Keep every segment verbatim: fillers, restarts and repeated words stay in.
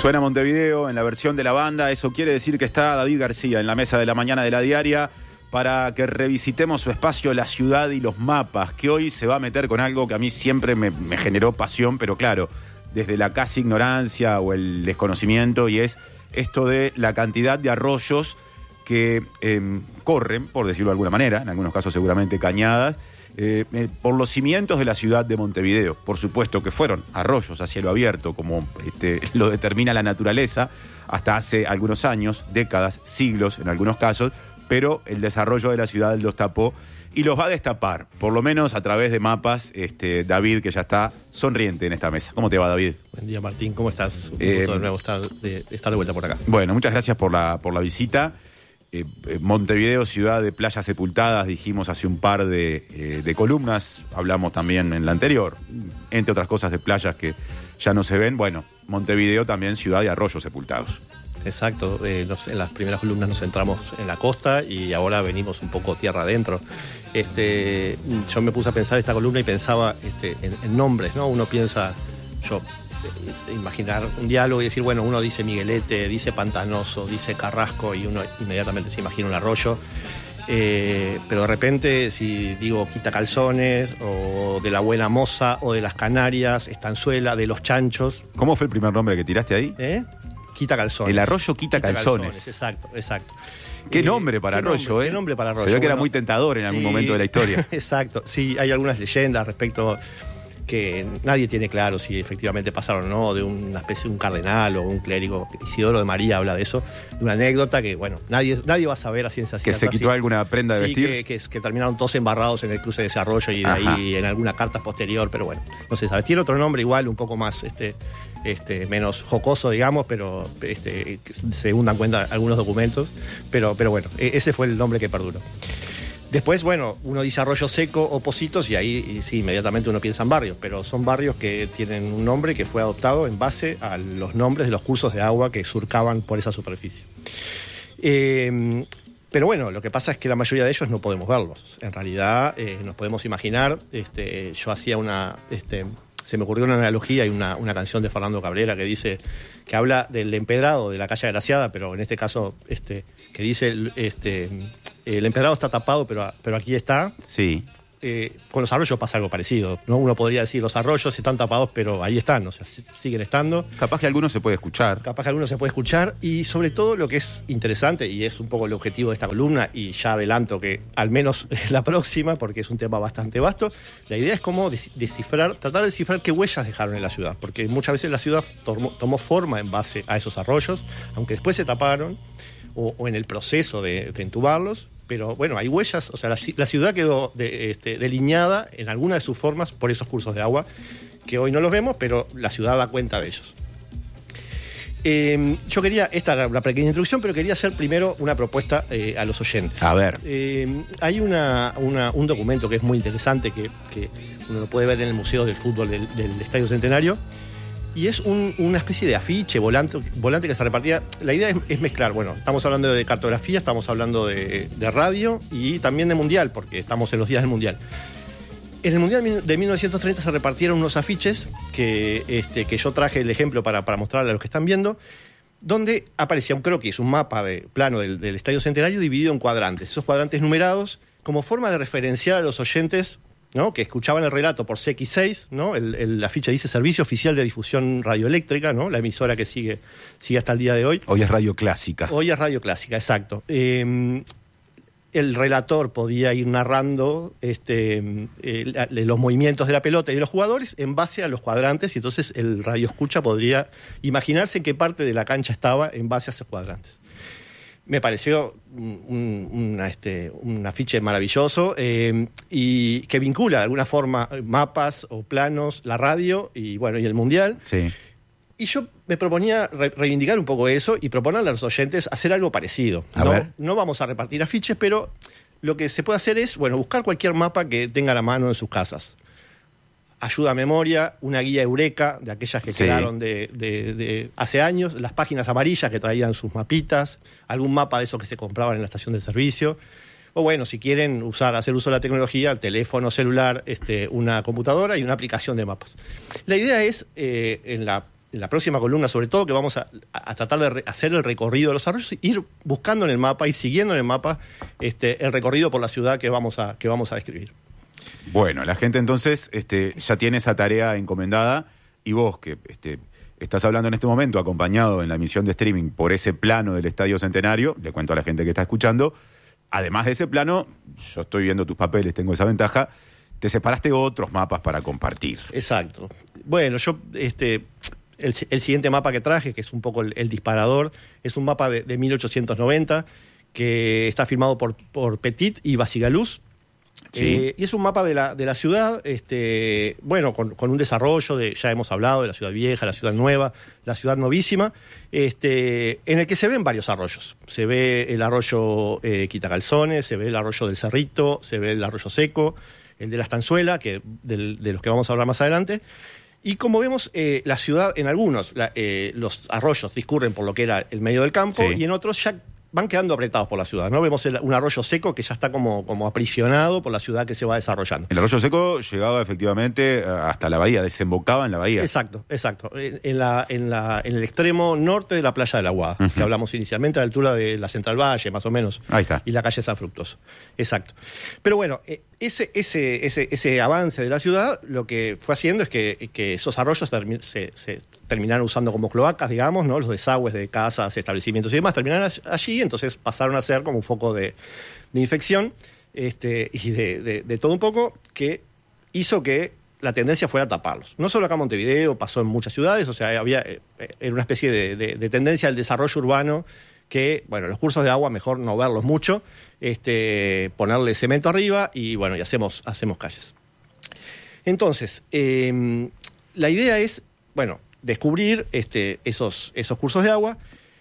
Suena Montevideo en la versión de la banda. Eso quiere decir que está David García en la mesa de la mañana de La Diaria para que revisitemos su espacio, la ciudad y los mapas, que hoy se va a meter con algo que a mí siempre me, me generó pasión, pero claro, desde la casi ignorancia o el desconocimiento, y es esto de la cantidad de arroyos que eh, corren, por decirlo de alguna manera, en algunos casos seguramente cañadas, eh, eh, por los cimientos de la ciudad de Montevideo. Por supuesto que fueron arroyos a cielo abierto, como este, lo determina la naturaleza, hasta hace algunos años, décadas, siglos en algunos casos, pero el desarrollo de la ciudad los tapó y los va a destapar, por lo menos a través de mapas. este, David, que ya está sonriente en esta mesa. ¿Cómo te va, David? Buen día, Martín, ¿cómo estás? Un Eh, gusto de nuevo estar de, estar de vuelta por acá. Bueno, muchas gracias por la, por la visita. Eh, Montevideo, ciudad de playas sepultadas, dijimos hace un par de, eh, de columnas, hablamos también en la anterior, entre otras cosas de playas que ya no se ven. Bueno, Montevideo también ciudad de arroyos sepultados. Exacto, eh, nos, en las primeras columnas nos centramos en la costa y ahora venimos un poco tierra adentro. Este, yo me puse a pensar esta columna y pensaba este, en, en nombres, ¿no? Uno piensa, yo, eh, imaginar un diálogo y decir, bueno, uno dice Miguelete, dice Pantanoso, dice Carrasco y uno inmediatamente se imagina un arroyo. Eh, pero de repente, si digo Quitacalzones, o de la Buena Moza, o de las Canarias, Estanzuela, de los Chanchos. ¿Cómo fue el primer nombre que tiraste ahí? ¿Eh? Quitacalzones. El arroyo Quitacalzones. Quitacalzones, exacto, exacto. Qué Eh, nombre para qué arroyo, nombre, ¿eh? Qué nombre para arroyo. Se ve que era bueno, muy tentador en algún sí, momento de la historia. Exacto, sí, hay algunas leyendas respecto que nadie tiene claro si efectivamente pasaron o no, de una especie de un cardenal o un clérigo. Isidoro de María habla de eso, de una anécdota que, bueno, nadie, nadie va a saber a ciencia cierta. ¿Que se quitó si, alguna prenda de sí, vestir? Que, que, que terminaron todos embarrados en el cruce de ese arroyo y de Ajá. ahí en alguna carta posterior, pero bueno, no se sabe. Tiene otro nombre igual, un poco más... este Este, menos jocoso, digamos, pero este, según dan cuenta algunos documentos, pero, pero bueno, ese fue el nombre que perduró. Después, bueno, uno dice Arroyo Seco o Pocitos y ahí y sí, inmediatamente uno piensa en barrios, pero son barrios que tienen un nombre que fue adoptado en base a los nombres de los cursos de agua que surcaban por esa superficie. Eh, pero bueno, lo que pasa es que la mayoría de ellos no podemos verlos. En realidad, eh, nos podemos imaginar, este, yo hacía una... Este, se me ocurrió una analogía y una, una canción de Fernando Cabrera que dice, que habla del empedrado de la calle Agraciada, pero en este caso, este, que dice, este, el empedrado está tapado, pero, pero aquí está. Sí. Eh, con los arroyos pasa algo parecido, ¿no? Uno podría decir, los arroyos están tapados, pero ahí están, o sea, siguen estando. Capaz que alguno se puede escuchar. Capaz que alguno se puede escuchar, y sobre todo lo que es interesante, y es un poco el objetivo de esta columna, y ya adelanto que al menos la próxima, porque es un tema bastante vasto, la idea es cómo descifrar, tratar de descifrar qué huellas dejaron en la ciudad, porque muchas veces la ciudad tomó, tomó forma en base a esos arroyos, aunque después se taparon, o, o en el proceso de, de entubarlos. Pero bueno, hay huellas, o sea, la, la ciudad quedó de, este, delineada en alguna de sus formas por esos cursos de agua, que hoy no los vemos, pero la ciudad da cuenta de ellos. Eh, yo quería, esta era una pequeña introducción, pero quería hacer primero una propuesta eh, a los oyentes. A ver. Eh, hay una, una, un documento que es muy interesante, que, que uno lo puede ver en el Museo del Fútbol del, del Estadio Centenario, y es un, una especie de afiche, volante, volante que se repartía. La idea es, es mezclar, bueno, estamos hablando de cartografía, estamos hablando de, de radio y también de mundial, porque estamos en los días del mundial. En el mundial de mil novecientos treinta se repartieron unos afiches que, este, que yo traje el ejemplo para, para mostrarle a los que están viendo, donde aparecía un croquis, un mapa de plano del, del Estadio Centenario dividido en cuadrantes. Esos cuadrantes numerados como forma de referenciar a los oyentes, ¿no?, que escuchaban el relato por C X seis, ¿no? El, el afiche dice Servicio Oficial de Difusión Radioeléctrica, ¿no?, la emisora que sigue, sigue hasta el día de hoy. Hoy es Radio Clásica. Hoy es Radio Clásica, exacto. Eh, el relator podía ir narrando este, eh, los movimientos de la pelota y de los jugadores en base a los cuadrantes, y entonces el radioescucha podría imaginarse en qué parte de la cancha estaba en base a esos cuadrantes. Me pareció un, un, este, un afiche maravilloso eh, y que vincula de alguna forma mapas o planos, la radio y bueno y el mundial. Sí. Y yo me proponía re- reivindicar un poco eso y proponerle a los oyentes hacer algo parecido. A ¿no? ver. No vamos a repartir afiches, pero lo que se puede hacer es bueno buscar cualquier mapa que tenga a la mano en sus casas. Ayuda a memoria, una guía Eureka, de aquellas que sí. quedaron de, de, de hace años, las páginas amarillas que traían sus mapitas, algún mapa de esos que se compraban en la estación de servicio, o bueno, si quieren usar, hacer uso de la tecnología, teléfono celular, este, una computadora y una aplicación de mapas. La idea es, eh, en la en la próxima columna, sobre todo, que vamos a, a tratar de re, hacer el recorrido de los arroyos, ir buscando en el mapa, ir siguiendo en el mapa este, el recorrido por la ciudad que vamos a, que vamos a describir. Bueno, la gente entonces este, ya tiene esa tarea encomendada, y vos que este, estás hablando en este momento, acompañado en la emisión de streaming por ese plano del Estadio Centenario, le cuento a la gente que está escuchando, además de ese plano, yo estoy viendo tus papeles, tengo esa ventaja, te separaste otros mapas para compartir. Exacto. Bueno, yo... este El, el siguiente mapa que traje, que es un poco el, el disparador, es un mapa de, de mil ochocientos noventa que está firmado por, por Petit y Basigalús. Sí. Eh, y es un mapa de la, de la ciudad, este, bueno, con, con un desarrollo, de, ya hemos hablado de la ciudad vieja, la ciudad nueva, la ciudad novísima, este, en el que se ven varios arroyos. Se ve el arroyo eh, Quitacalzones, se ve el arroyo del Cerrito, se ve el arroyo Seco, el de la Estanzuela, que, del, de los que vamos a hablar más adelante. Y como vemos, eh, la ciudad, en algunos, la, eh, los arroyos discurren por lo que era el medio del campo, sí, y en otros ya van quedando apretados por la ciudad, ¿no? Vemos el, un arroyo seco que ya está como, como aprisionado por la ciudad que se va desarrollando. El arroyo seco llegaba efectivamente hasta la bahía, desembocaba en la bahía. Exacto, exacto. En, en, la, en, la, en el extremo norte de la playa de la Aguada, uh-huh, que hablamos inicialmente, a la altura de la Central Valle, más o menos. Ahí está. Y la calle San Fructuoso. Exacto. Pero bueno, ese, ese, ese, ese avance de la ciudad lo que fue haciendo es que, que esos arroyos termi- se, se terminaron usando como cloacas, digamos, ¿no? Los desagües de casas, establecimientos y demás terminaron allí, entonces pasaron a ser como un foco de, de infección este, y de, de, de todo un poco, que hizo que la tendencia fuera a taparlos. No solo acá en Montevideo, pasó en muchas ciudades, o sea, había eh, era una especie de, de, de tendencia al desarrollo urbano que, bueno, los cursos de agua mejor no verlos mucho, este, ponerle cemento arriba y, bueno, y hacemos, hacemos calles. Entonces, eh, la idea es, bueno, descubrir este, esos, esos cursos de agua,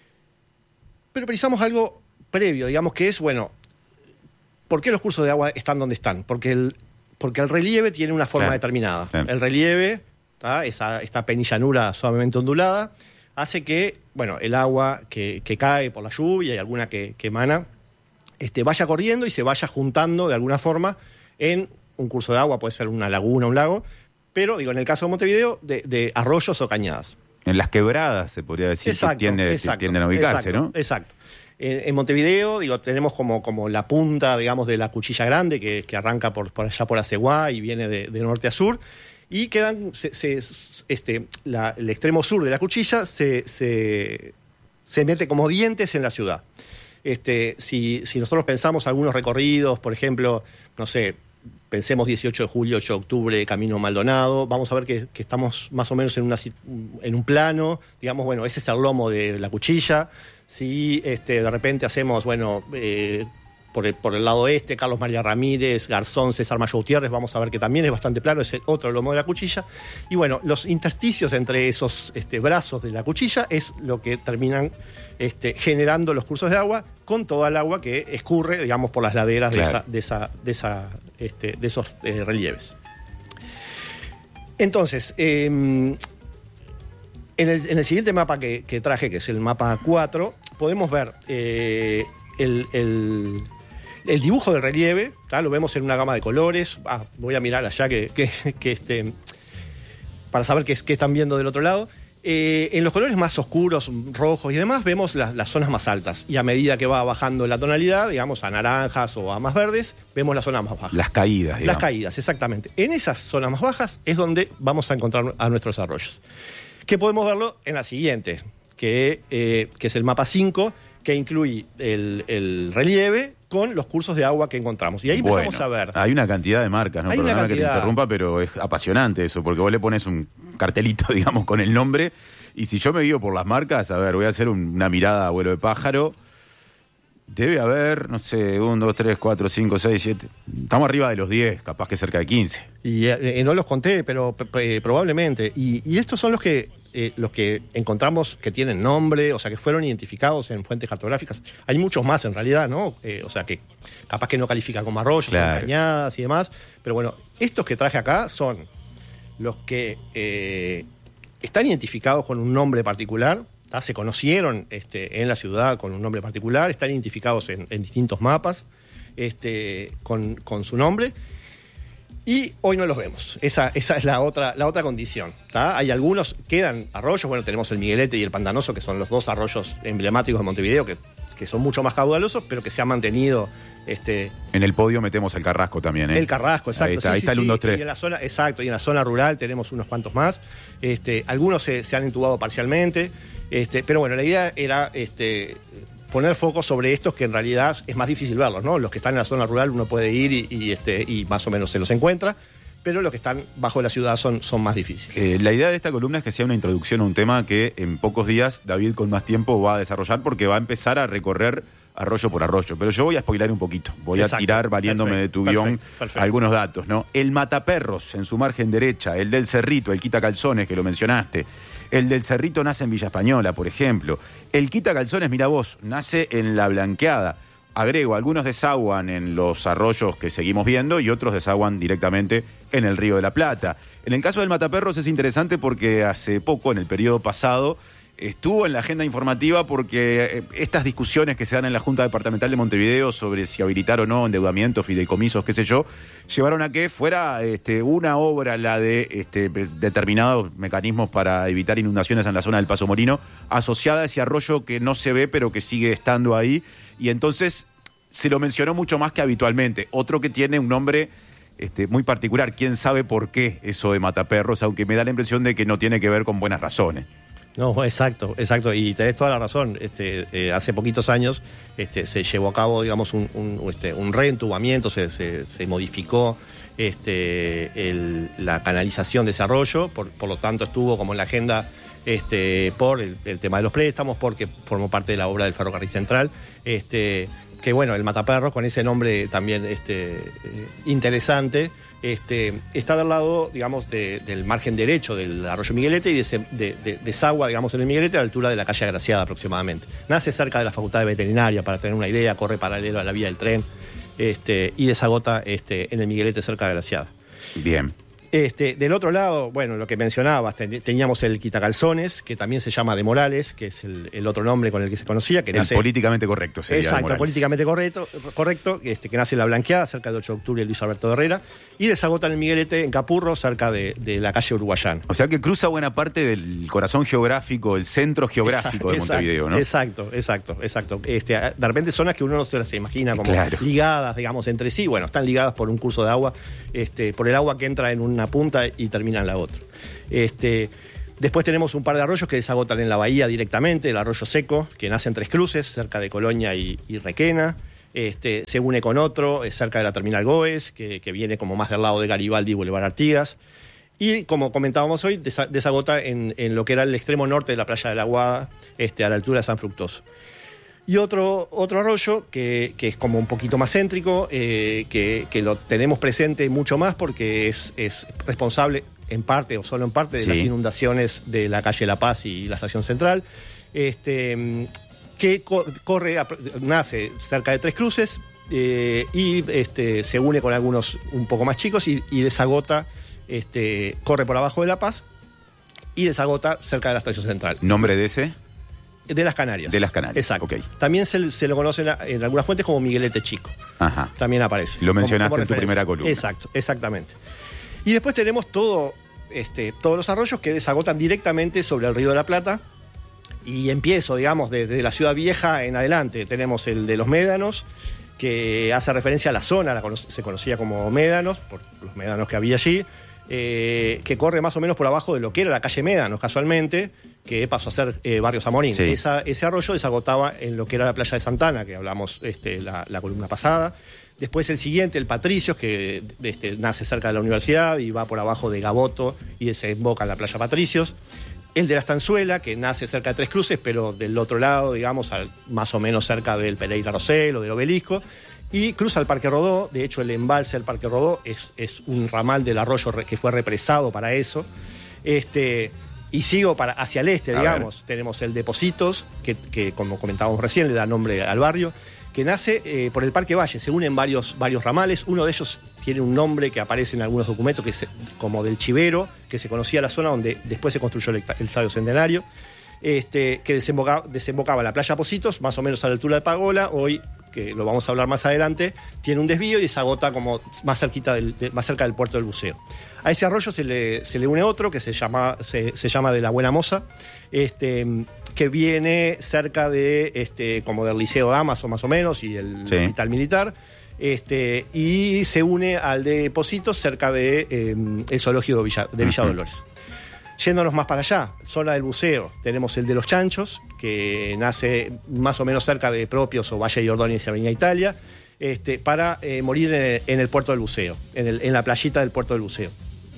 pero precisamos algo previo, digamos, que es, bueno, ¿por qué los cursos de agua están donde están? Porque el, porque el relieve tiene una forma, claro, determinada. Claro. El relieve, ¿tá? Esa, esta penillanura suavemente ondulada, hace que, bueno, el agua que, que cae por la lluvia y alguna que, que emana, este, vaya corriendo y se vaya juntando de alguna forma en un curso de agua, puede ser una laguna, un lago, pero, digo, en el caso de Montevideo, de, de arroyos o cañadas. En las quebradas, se podría decir, exacto, que tiende, exacto, tienden a ubicarse, exacto, ¿no? Exacto. En, en Montevideo, digo, tenemos como, como la punta, digamos, de la Cuchilla Grande, que, que arranca por, por allá por Aceguá y viene de, de norte a sur, y quedan, se, se, este, la, el extremo sur de la Cuchilla se, se, se mete como dientes en la ciudad. Este, si, si nosotros pensamos algunos recorridos, por ejemplo, no sé, pensemos dieciocho de julio, ocho de octubre, Camino Maldonado, vamos a ver que, que estamos más o menos en, una, en un plano, digamos, bueno, ese es el lomo de la Cuchilla. Si este, de repente hacemos, bueno, eh, por, el, por el lado este, Carlos María Ramírez, Garzón, César Mayo Gutiérrez, vamos a ver que también es bastante plano, es el otro lomo de la Cuchilla. Y bueno, los intersticios entre esos este, brazos de la Cuchilla es lo que terminan este, generando los cursos de agua, con toda el agua que escurre, digamos, por las laderas, claro, de, esa, de, esa, de, esa, este, de esos eh, relieves. Entonces, eh, en, el, en el siguiente mapa que, que traje, que es el mapa cuatro, podemos ver eh, el, el, el dibujo del relieve, ¿tá? Lo vemos en una gama de colores. Ah, voy a mirar allá que, que, que este, para saber qué, qué están viendo del otro lado. Eh, en los colores más oscuros, rojos y demás, vemos las, las zonas más altas. Y a medida que va bajando la tonalidad, digamos, a naranjas o a más verdes, vemos las zonas más bajas. Las caídas, digamos. Las caídas, exactamente. En esas zonas más bajas es donde vamos a encontrar a nuestros arroyos. Que podemos verlo en la siguiente, que, eh, que es el mapa cinco, que incluye el, el relieve con los cursos de agua que encontramos. Y ahí bueno, empezamos a ver. Hay una cantidad de marcas, ¿no? Hay Perdóname cantidad... que te interrumpa, pero es apasionante eso, porque vos le pones un cartelito, digamos, con el nombre, y si yo me guío por las marcas, a ver, voy a hacer un, una mirada a vuelo de pájaro, debe haber, no sé, uno, dos, tres, cuatro, cinco, seis, siete, estamos arriba de los diez, capaz que cerca de quince. Y eh, no los conté, pero eh, probablemente. Y, y estos son los que eh, los que encontramos que tienen nombre, o sea, que fueron identificados en fuentes cartográficas. Hay muchos más en realidad, ¿no? Eh, o sea, que capaz que no califican como arroyos, claro, son cañadas y demás. Pero bueno, estos que traje acá son los que eh, están identificados con un nombre particular, ¿tá? Se conocieron este, en la ciudad con un nombre particular, están identificados en, en distintos mapas este, con, con su nombre. Y hoy no los vemos. Esa, esa es la otra, la otra condición. ¿Tá? Hay algunos, quedan arroyos. Bueno, tenemos el Miguelete y el Pantanoso, que son los dos arroyos emblemáticos de Montevideo, que, que son mucho más caudalosos, pero que se han mantenido. Este, en el podio metemos el Carrasco también, ¿eh? El Carrasco, exacto. Ahí está, sí, ahí sí, está el sí. uno dos tres. Y en la zona, exacto, y en la zona rural tenemos unos cuantos más. Este, algunos se, se han entubado parcialmente. Este, pero bueno, la idea era este, poner foco sobre estos que en realidad es más difícil verlos, ¿no? Los que están en la zona rural uno puede ir y, y, este, y más o menos se los encuentra, pero los que están bajo la ciudad son, son más difíciles. Eh, la idea de esta columna es que sea una introducción a un tema que en pocos días David con más tiempo va a desarrollar porque va a empezar a recorrer arroyo por arroyo. Pero yo voy a spoilar un poquito. Voy Exacto. a tirar, valiéndome perfecto, de tu perfecto, guión, perfecto. algunos datos, ¿no? El Mataperros en su margen derecha, el del Cerrito, el Quitacalzones, que lo mencionaste. El del Cerrito nace en Villa Española, por ejemplo. El Quitacalzones, mira vos, nace en La Blanqueada. Agrego, algunos desaguan en los arroyos que seguimos viendo y otros desaguan directamente en el Río de la Plata. En el caso del Mataperros es interesante porque hace poco, en el periodo pasado, estuvo en la agenda informativa porque estas discusiones que se dan en la Junta Departamental de Montevideo sobre si habilitar o no endeudamientos, fideicomisos, qué sé yo, llevaron a que fuera este, una obra la de este, determinados mecanismos para evitar inundaciones en la zona del Paso Morino, asociada a ese arroyo que no se ve pero que sigue estando ahí, y entonces se lo mencionó mucho más que habitualmente. Otro que tiene un nombre este, muy particular, quién sabe por qué eso de Mataperros, aunque me da la impresión de que no tiene que ver con buenas razones. No, exacto, exacto, y tenés toda la razón. Este, eh, hace poquitos años este, se llevó a cabo, digamos, un, un, este, un reentubamiento, se, se, se modificó este, el, la canalización de ese arroyo, por, por lo tanto estuvo como en la agenda este, por el, el tema de los préstamos, porque formó parte de la obra del Ferrocarril Central. Este, que bueno, el Mataperros, con ese nombre también este, eh, interesante, este, está del lado, digamos, de, del margen derecho del arroyo Miguelete y de, de, de, desagua, digamos, en el Miguelete a la altura de la calle Agraciada aproximadamente. Nace cerca de la Facultad de Veterinaria, para tener una idea, corre paralelo a la vía del tren este, y desagota este, en el Miguelete cerca de Agraciada. Bien. Este, del otro lado, bueno, lo que mencionabas, ten, teníamos el Quitacalzones, que también se llama de Morales, que es el, el otro nombre con el que se conocía. Que el nace, políticamente correcto sería exacto, de Morales. políticamente correcto, correcto este, que nace en La Blanqueada, cerca de ocho de octubre, Luis Alberto Herrera, y desagota en el Miguelete, en Capurro, cerca de, de la calle Uruguayán. O sea que cruza buena parte del corazón geográfico, el centro geográfico exacto, de Montevideo, ¿no? Exacto, exacto, exacto. Este, de repente zonas que uno no se las imagina como claro. ligadas, digamos, entre sí. Bueno, están ligadas por un curso de agua, este, por el agua que entra en una punta y termina en la otra. Este, después tenemos un par de arroyos que desagotan en la bahía directamente, el arroyo Seco, que nace en Tres Cruces, cerca de Colonia y, y Requena. Este, se une con otro, es cerca de la terminal Goes, que, que viene como más del lado de Garibaldi y Boulevard Artigas. Y como comentábamos hoy, desa, desagota en, en lo que era el extremo norte de la playa de la Aguada, este, a la altura de San Fructuoso. Y otro, otro arroyo que, que es como un poquito más céntrico, eh, que, que lo tenemos presente mucho más porque es, es responsable en parte o solo en parte de sí. las inundaciones de la calle La Paz y la estación central, este, que co- corre, nace cerca de Tres Cruces eh, y este, se une con algunos un poco más chicos y, y desagota, este, corre por abajo de La Paz y desagota cerca de la estación central. ¿Nombre de ese? De las Canarias. De las Canarias, exacto. Okay. También se, se lo conoce en, en algunas fuentes como Miguelete Chico. Ajá. También aparece. Lo mencionaste como, como en tu primera columna. Exacto, exactamente. Y después tenemos todo, este, todos los arroyos que desagotan directamente sobre el Río de la Plata. Y empiezo, digamos, desde de la Ciudad Vieja en adelante. Tenemos el de los Médanos, que hace referencia a la zona, la cono- se conocía como Médanos, por los médanos que había allí. Eh, que corre más o menos por abajo de lo que era la calle Médanos, casualmente, que pasó a ser eh, Barrio Zamorín. Sí. Esa, ese arroyo desagotaba en lo que era la playa de Santana, que hablamos este, la, la columna pasada. Después el siguiente, el Patricios, que este, nace cerca de la universidad y va por abajo de Gaboto y desemboca en la playa Patricios. El de la Estanzuela, que nace cerca de Tres Cruces, pero del otro lado, digamos, al, más o menos cerca del Pereira Rosell o del Obelisco. Y cruza el Parque Rodó. De hecho, el embalse del Parque Rodó es, es un ramal del arroyo que fue represado para eso. Este, y sigo para, hacia el este, A digamos. ver. Tenemos el Depósitos, que, que como comentábamos recién, le da nombre al barrio, que nace eh, por el Parque Valle. Se unen varios, varios ramales. Uno de ellos tiene un nombre que aparece en algunos documentos, que es como del Chivero, que se conocía la zona donde después se construyó el, el Estadio Centenario. Este, que desemboca, desembocaba la playa Positos, más o menos a la altura de Pagola, hoy que lo vamos a hablar más adelante, tiene un desvío y desagota como más, cerquita del, de, más cerca del puerto del Buceo. A ese arroyo se le, se le une otro que se llama, se, se llama de la Buena Moza, este, que viene cerca de este, como del Liceo Damaso más o menos y el sí. Hospital Militar. Este, y se une al de Positos cerca de eh, el zoológico de Villa, de Villa uh-huh. Dolores. Yéndonos más para allá, zona del buceo, tenemos el de los Chanchos, que nace más o menos cerca de Propios o Valle de Ordóñez y Avenida Italia, este, para eh, morir en el, en el puerto del buceo, en, el, en la playita del puerto del buceo.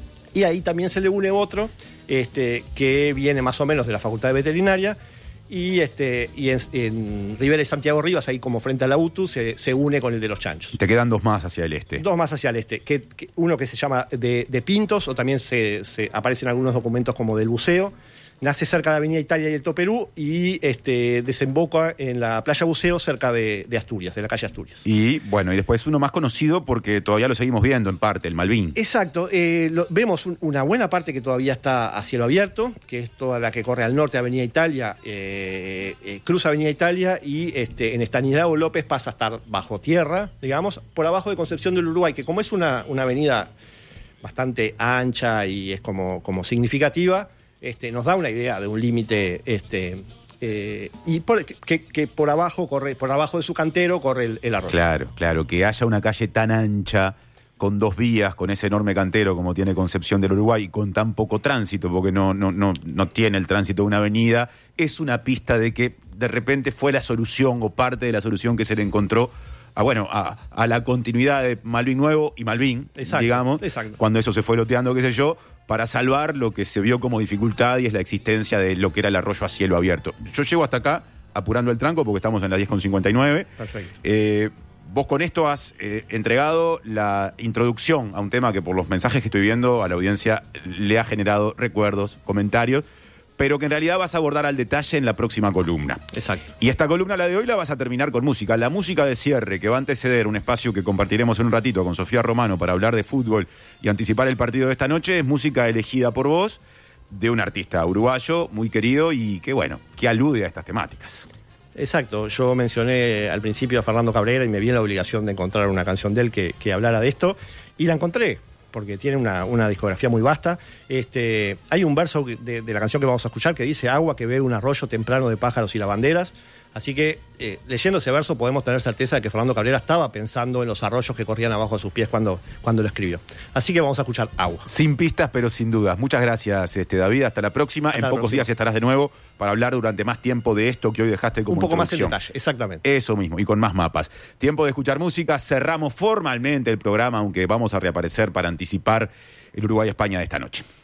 Y ahí también se le une otro, este, que viene más o menos de la Facultad de Veterinaria, y, este, y en, en Rivera y Santiago Rivas, ahí como frente a la U T U, se, se une con el de los Chanchos. Y te quedan dos más hacia el este. Dos más hacia el este. Que, que uno que se llama de, de Pintos, o también se, se aparecen algunos documentos como del buceo. Nace cerca de Avenida Italia y el Toperú y este, desemboca en la playa Buceo cerca de, de Asturias, de la calle Asturias. Y bueno, y después uno más conocido porque todavía lo seguimos viendo en parte, el Malvin. Exacto, eh, lo, vemos un, una buena parte que todavía está a cielo abierto, que es toda la que corre al norte de Avenida Italia, eh, eh, cruza Avenida Italia y este, en Estanislao López pasa a estar bajo tierra, digamos, por abajo de Concepción del Uruguay, que como es una, una avenida bastante ancha y es como, como significativa, Este, nos da una idea de un límite este, eh, y por, que, que por abajo corre, por abajo de su cantero corre el, el arroyo. Claro, claro, que haya una calle tan ancha, con dos vías, con ese enorme cantero como tiene Concepción del Uruguay, y con tan poco tránsito, porque no, no, no, no tiene el tránsito de una avenida, es una pista de que de repente fue la solución o parte de la solución que se le encontró a, bueno, a, a la continuidad de Malvin Nuevo y Malvin, exacto, digamos, exacto. Cuando eso se fue loteando, qué sé yo, para salvar lo que se vio como dificultad y es la existencia de lo que era el arroyo a cielo abierto. Yo llego hasta acá apurando el tranco porque estamos en las diez con cincuenta y nueve. Perfecto. Eh, vos con esto has eh, entregado la introducción a un tema que por los mensajes que estoy viendo a la audiencia le ha generado recuerdos, comentarios, pero que en realidad vas a abordar al detalle en la próxima columna. Exacto. Y esta columna, la de hoy, la vas a terminar con música. La música de cierre, que va a anteceder un espacio que compartiremos en un ratito con Sofía Romano para hablar de fútbol y anticipar el partido de esta noche, es música elegida por vos, de un artista uruguayo muy querido y que, bueno, que alude a estas temáticas. Exacto. Yo mencioné al principio a Fernando Cabrera y me vi en la obligación de encontrar una canción de él que, que hablara de esto, y la encontré, porque tiene una, una discografía muy vasta. Este, hay un verso de, de la canción que vamos a escuchar que dice: agua que bebe un arroyo temprano de pájaros y lavanderas. Así que, eh, leyendo ese verso podemos tener certeza de que Fernando Cabrera estaba pensando en los arroyos que corrían abajo de sus pies cuando, cuando lo escribió. Así que vamos a escuchar Agua. Sin pistas, pero sin dudas. Muchas gracias, este, David. Hasta la próxima. Hasta en pocos próxima. días estarás de nuevo para hablar durante más tiempo de esto que hoy dejaste como un poco introducción. Más en detalle, exactamente. Eso mismo, y con más mapas. Tiempo de escuchar música. Cerramos formalmente el programa, aunque vamos a reaparecer para anticipar el Uruguay-España de esta noche.